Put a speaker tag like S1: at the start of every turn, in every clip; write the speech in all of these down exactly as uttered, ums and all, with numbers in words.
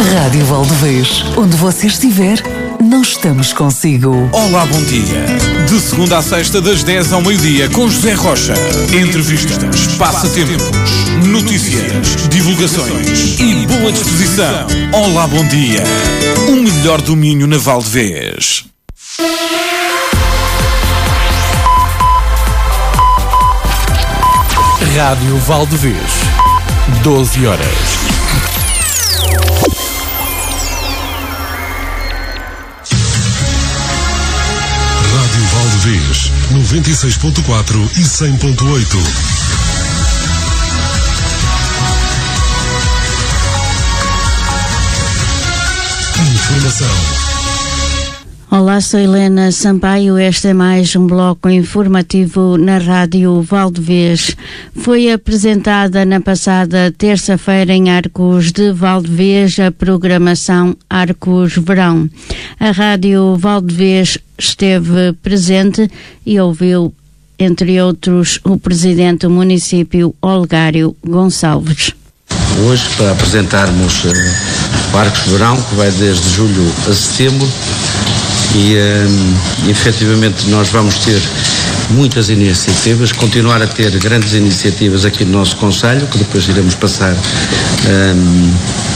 S1: Rádio Valdevez, onde você estiver, nós estamos consigo.
S2: Olá, bom dia. De segunda a sexta, das dez ao meio-dia, com José Rocha. Entrevistas, passatempos, notícias, divulgações e boa disposição. Olá, bom dia. O melhor do Minho na Valdevez. Rádio Valdevez, doze horas.
S3: Rádio Valdevez, noventa e seis ponto quatro e cem ponto oito. Informação.
S4: Olá, sou Helena Sampaio. Este é mais um bloco informativo na Rádio Valdevez. Foi apresentada na passada terça-feira em Arcos de Valdevez a programação Arcos Verão. A Rádio Valdevez esteve presente e ouviu, entre outros, o presidente do município, Olegário Gonçalves.
S5: Hoje, para apresentarmos uh, o Arcos Verão, que vai desde julho a setembro, e um, efetivamente nós vamos ter muitas iniciativas, continuar a ter grandes iniciativas aqui no nosso concelho, que depois iremos passar, um,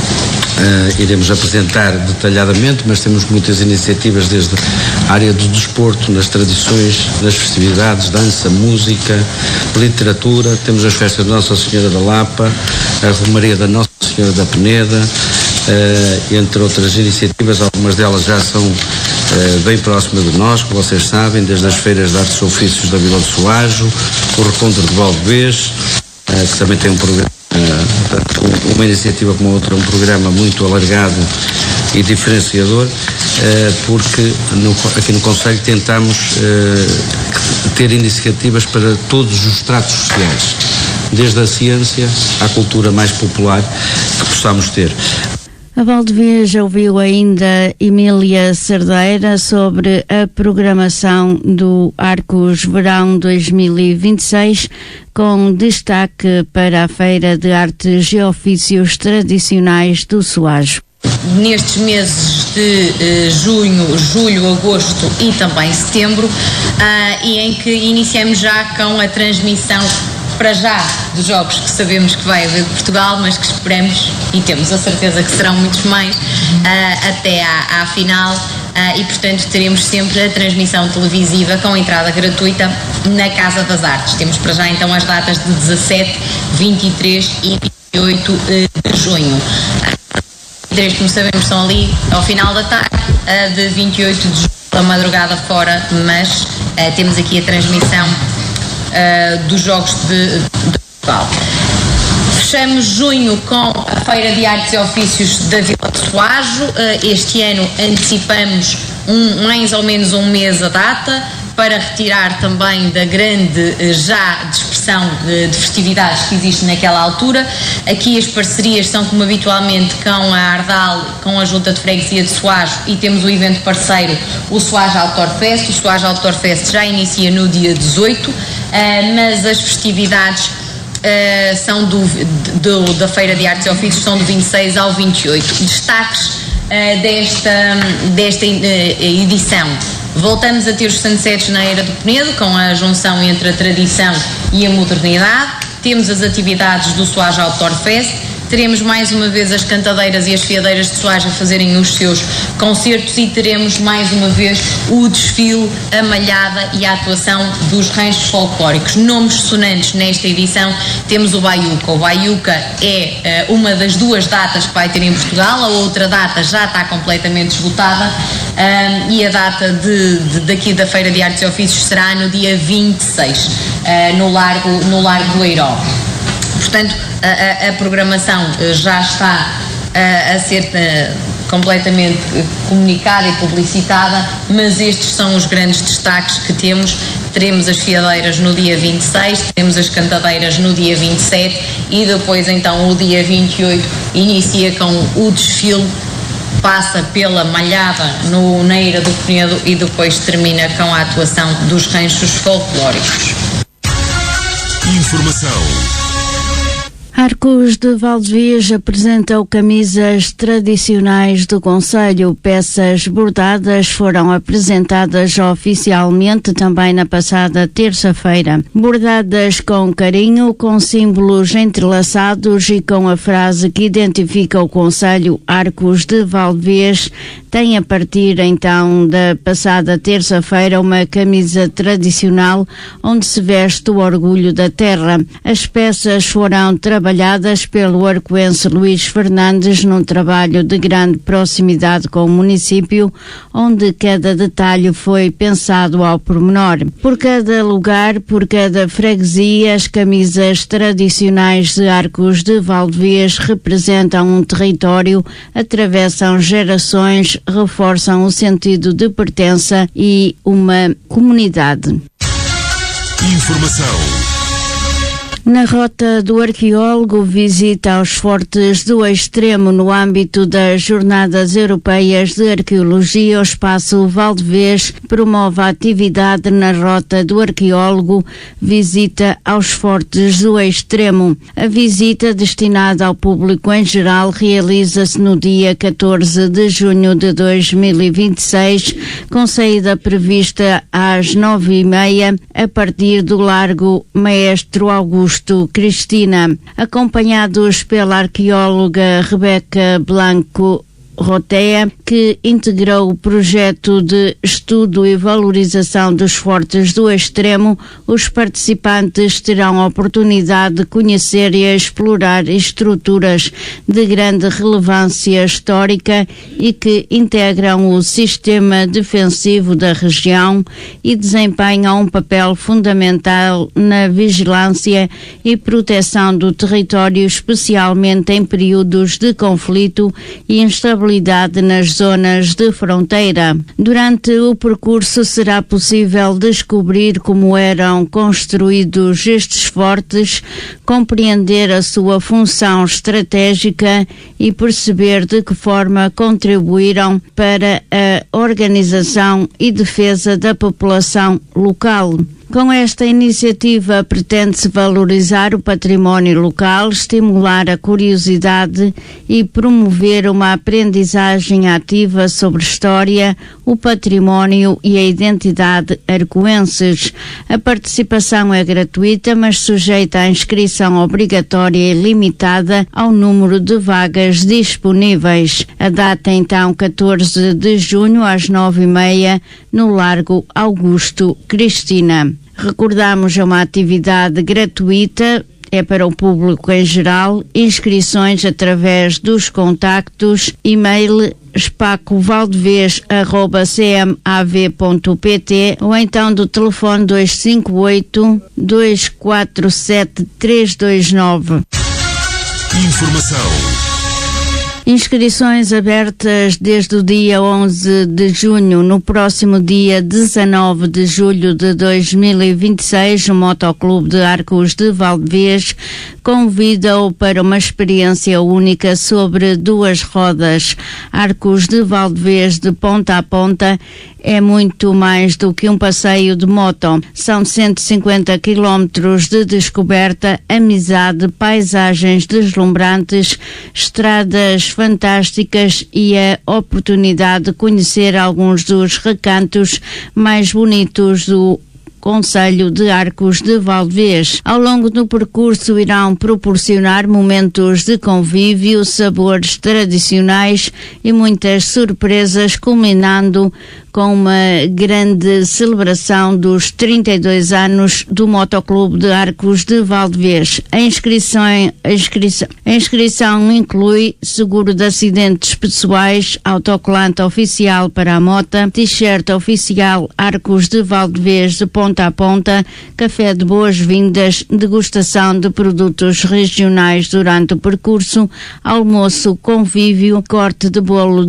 S5: uh, iremos apresentar detalhadamente, mas temos muitas iniciativas desde a área do desporto, nas tradições, nas festividades, dança, música, literatura. Temos as festas da Nossa Senhora da Lapa, a Romaria da Nossa Senhora da Peneda, uh, entre outras iniciativas. Algumas delas já são Uh, bem próxima de nós, como vocês sabem, desde as feiras de artes e ofícios da Vila do Soajo, o Recontro de Valdevez, uh, que também tem um programa, uh, uma iniciativa como a outra, um programa muito alargado e diferenciador, uh, porque no, aqui no Concelho tentamos uh, ter iniciativas para todos os estratos sociais, desde a ciência à cultura mais popular que possamos ter.
S4: A Valdevez ouviu ainda Emília Cerdeira sobre a programação do Arcos Verão dois mil e vinte e seis, com destaque para a Feira de Artes e Ofícios Tradicionais do Soajo.
S6: Nestes meses de eh, junho, julho, agosto e também setembro, ah, e em que iniciamos já com a transmissão para já dos jogos que sabemos que vai haver de Portugal, mas que esperamos e temos a certeza que serão muitos mais, uh, até à, à final, uh, e portanto teremos sempre a transmissão televisiva com entrada gratuita na Casa das Artes. Temos para já então as datas de dezassete, vinte e três e vinte e oito de junho. Três, como sabemos, são ali ao final da tarde, uh, de vinte e oito de junho, a madrugada fora, mas uh, temos aqui a transmissão Uh, dos Jogos de, de Portugal. Fechamos junho com a Feira de Artes e Ofícios da Vila de Soajo. Uh, este ano antecipamos um, mais ou menos um mês a data, para retirar também da grande uh, já dispersão de, de festividades que existe naquela altura. Aqui as parcerias são, como habitualmente, com a Ardal, com a Junta de Freguesia de Soajo, e temos o evento parceiro, o Soajo Outdoor Fest. O Soajo Outdoor Fest já inicia no dia dezoito, uh, mas as festividades uh, são do, do, da Feira de Artes e Ofícios são do vinte e seis ao vinte e oito. Destaques uh, desta, desta uh, edição: voltamos a ter os sunsets na Eira do Penedo, com a junção entre a tradição e a modernidade. Temos as atividades do Soajo Outdoor Fest. Teremos mais uma vez as cantadeiras e as fiadeiras de Soajo a fazerem os seus concertos, e teremos mais uma vez o desfile, a malhada e a atuação dos ranchos folclóricos. Nomes sonantes nesta edição: temos o Baiuca. O Baiuca é uh, uma das duas datas que vai ter em Portugal. A outra data já está completamente esgotada, uh, e a data de, de, daqui da Feira de Artes e Ofícios será no dia vinte e seis, uh, no Largo, no Largo do Eiró. Portanto, a, a, a programação já está a, a ser a, completamente comunicada e publicitada, mas estes são os grandes destaques que temos. Teremos as fiadeiras no dia vinte e seis, teremos as cantadeiras no dia vinte e sete, e depois então o dia vinte e oito inicia com o desfile, passa pela malhada no, na Eira do Penedo e depois termina com a atuação dos ranchos folclóricos.
S3: Informação.
S4: Arcos de Valdevez apresentou camisas tradicionais do concelho. Peças bordadas foram apresentadas oficialmente também na passada terça-feira. Bordadas com carinho, com símbolos entrelaçados e com a frase que identifica o concelho Arcos de Valdevez, tem a partir então da passada terça-feira uma camisa tradicional onde se veste o orgulho da terra. As peças foram trabalhadas trabalhadas pelo arcoense Luís Fernandes num trabalho de grande proximidade com o município, onde cada detalhe foi pensado ao pormenor. Por cada lugar, por cada freguesia, as camisas tradicionais de Arcos de Valdevez representam um território, atravessam gerações, reforçam o sentido de pertença e uma comunidade.
S3: Informação.
S4: Na rota do arqueólogo, visita aos fortes do Extremo no âmbito das Jornadas Europeias de Arqueologia. O Espaço Valdevez promove a atividade na rota do arqueólogo, visita aos fortes do Extremo. A visita, destinada ao público em geral, realiza-se no dia catorze de junho de dois mil e vinte e seis, com saída prevista às nove e meia, a partir do Largo Maestro Augusto Cristina, acompanhados pela arqueóloga Rebeca Blanco Rotea, que integrou o projeto de estudo e valorização dos fortes do Extremo. Os participantes terão a oportunidade de conhecer e explorar estruturas de grande relevância histórica e que integram o sistema defensivo da região e desempenham um papel fundamental na vigilância e proteção do território, especialmente em períodos de conflito e instabilidade nas zonas de fronteira. Durante o percurso será possível descobrir como eram construídos estes fortes, compreender a sua função estratégica e perceber de que forma contribuíram para a organização e defesa da população local. Com esta iniciativa pretende-se valorizar o património local, estimular a curiosidade e promover uma aprendizagem ativa sobre história, o património e a identidade arcoenses. A participação é gratuita, mas sujeita à inscrição obrigatória e limitada ao número de vagas disponíveis. A data é então catorze de junho às nove e meia no Largo Augusto Cristina. Recordamos, é uma atividade gratuita, é para o público em geral. Inscrições através dos contactos e-mail espaco valdevez arroba c m a v ponto p t ou então do telefone dois cinco oito, dois quatro sete, três dois nove.
S3: Informação.
S4: Inscrições abertas desde o dia onze de junho. No próximo dia dezanove de julho de dois mil e vinte e seis, o Motoclube de Arcos de Valdevez convida-o para uma experiência única sobre duas rodas. Arcos de Valdevez, de ponta a ponta, é muito mais do que um passeio de moto. São cento e cinquenta quilómetros de descoberta, amizade, paisagens deslumbrantes, estradas fantásticas e a oportunidade de conhecer alguns dos recantos mais bonitos do Concelho de Arcos de Valdevez. Ao longo do percurso irão proporcionar momentos de convívio, sabores tradicionais e muitas surpresas, culminando com uma grande celebração dos trinta e dois anos do Motoclube de Arcos de Valdevez. A inscrição, a inscrição, a inscrição inclui seguro de acidentes pessoais, autocolante oficial para a mota, t-shirt oficial Arcos de Valdevez de ponta a ponta, café de boas-vindas, degustação de produtos regionais durante o percurso, almoço, convívio, corte de bolo